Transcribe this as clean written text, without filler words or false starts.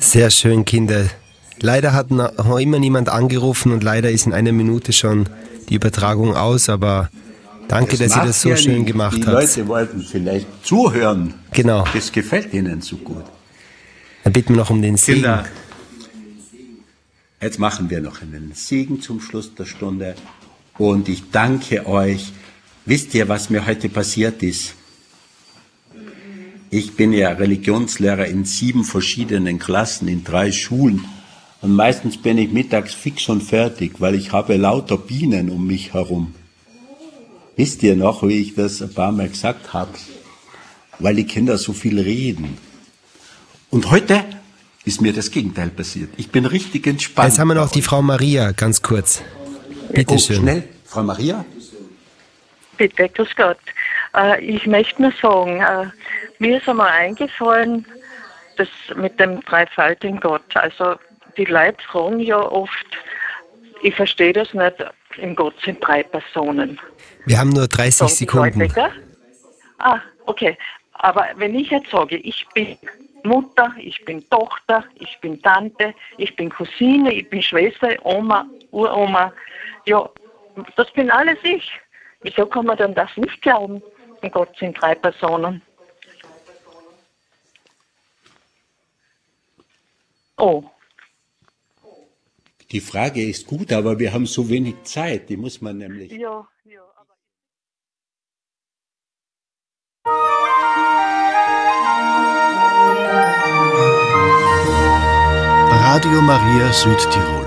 Sehr schön, Kinder. Leider hat noch immer niemand angerufen und leider ist in einer Minute schon die Übertragung aus, aber danke, dass ihr das so schön gemacht habt. Die Leute wollten vielleicht zuhören. Genau. Das gefällt ihnen so gut. Dann bitten wir noch um den Segen. Kinder, jetzt machen wir noch einen Segen zum Schluss der Stunde. Und ich danke euch. Wisst ihr, was mir heute passiert ist? Ich bin ja Religionslehrer in 7 verschiedenen Klassen, in 3 Schulen. Und meistens bin ich mittags fix und fertig, weil ich habe lauter Bienen um mich herum. Wisst ihr noch, wie ich das ein paar Mal gesagt habe? Weil die Kinder so viel reden. Und heute ist mir das Gegenteil passiert. Ich bin richtig entspannt. Jetzt haben wir noch die Frau Maria, ganz kurz. Bitte schön. Schnell, Frau Maria. Bitte, grüß Gott. Ich möchte nur sagen, mir ist einmal eingefallen, das mit dem dreifaltigen Gott. Also die Leute fragen ja oft, ich verstehe das nicht, im Gott sind 3 Personen. Wir haben nur 30 Sekunden. Leute, okay. Aber wenn ich jetzt sage, ich bin Mutter, ich bin Tochter, ich bin Tante, ich bin Cousine, ich bin Schwester, Oma, Uroma, ja, das bin alles ich. Wieso kann man denn das nicht glauben? Im Gott sind 3 Personen. Oh. Die Frage ist gut, aber wir haben so wenig Zeit. Die muss man nämlich... Ja. Radio Maria Südtirol